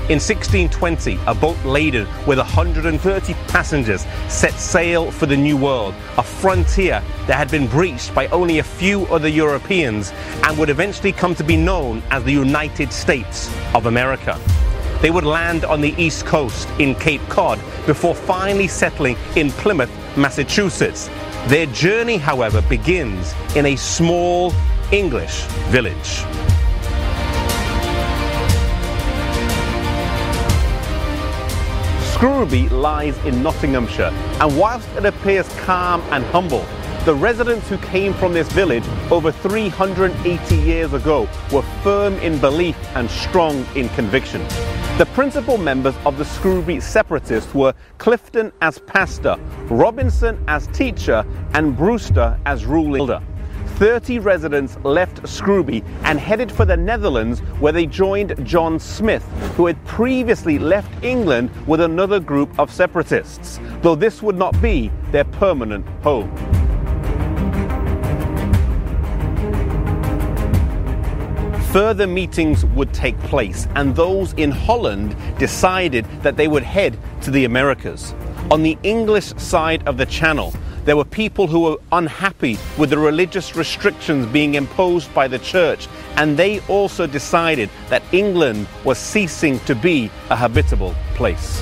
In 1620, a boat laden with 130 passengers set sail for the New World, a frontier that had been breached by only a few other Europeans and would eventually come to be known as the United States of America. They would land on the East Coast in Cape Cod before finally settling in Plymouth, Massachusetts. Their journey, however, begins in a small English village. Scrooby lies in Nottinghamshire, and whilst it appears calm and humble, the residents who came from this village over 380 years ago were firm in belief and strong in conviction. The principal members of the Scrooby separatists were Clifton as pastor, Robinson as teacher, and Brewster as ruling elder. 30 residents left Scrooby and headed for the Netherlands, where they joined John Smith, who had previously left England with another group of separatists, though this would not be their permanent home. Further meetings would take place, and those in Holland decided that they would head to the Americas. On the English side of the Channel, there were people who were unhappy with the religious restrictions being imposed by the church, and they also decided that England was ceasing to be a habitable place.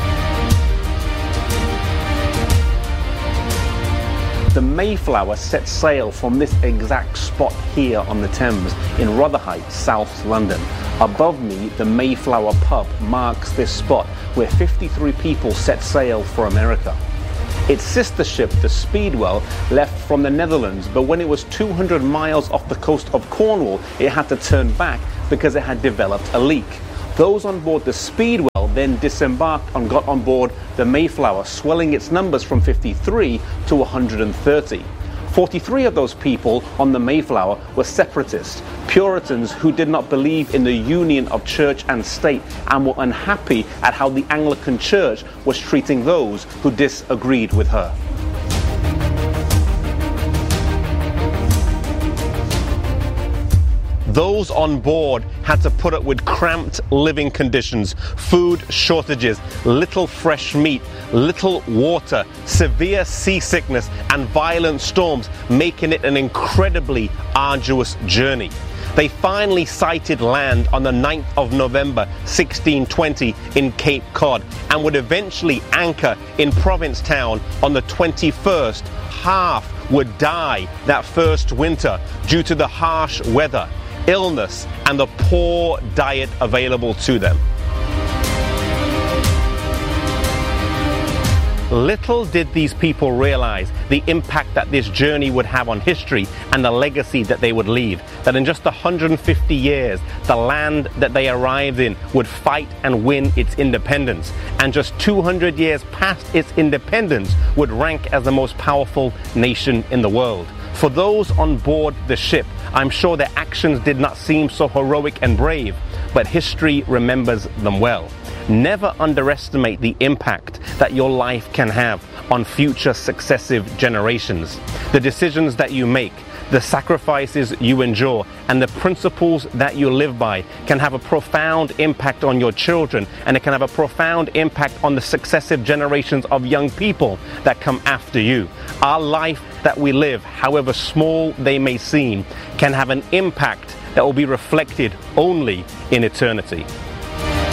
The Mayflower set sail from this exact spot here on the Thames in Rotherhithe, South London. Above me, the Mayflower pub marks this spot where 53 people set sail for America. Its sister ship, the Speedwell, left from the Netherlands, but when it was 200 miles off the coast of Cornwall, it had to turn back because it had developed a leak. Those on board the Speedwell then disembarked and got on board the Mayflower, swelling its numbers from 53 to 130. 43 of those people on the Mayflower were separatists, Puritans who did not believe in the union of church and state and were unhappy at how the Anglican Church was treating those who disagreed with her. Those on board had to put up with cramped living conditions, food shortages, little fresh meat, little water, severe seasickness, and violent storms, making it an incredibly arduous journey. They finally sighted land on the 9th of November 1620 in Cape Cod and would eventually anchor in Provincetown on the 21st. Half would die that first winter due to the harsh weather, illness, and the poor diet available to them. Little did these people realize the impact that this journey would have on history and the legacy that they would leave. That in just 150 years, the land that they arrived in would fight and win its independence. And just 200 years past its independence would rank as the most powerful nation in the world. For those on board the ship, I'm sure their actions did not seem so heroic and brave, but history remembers them well. Never underestimate the impact that your life can have on future successive generations. The decisions that you make, the sacrifices you endure, and the principles that you live by can have a profound impact on your children, and it can have a profound impact on the successive generations of young people that come after you. Our life that we live, however small they may seem, can have an impact that will be reflected only in eternity.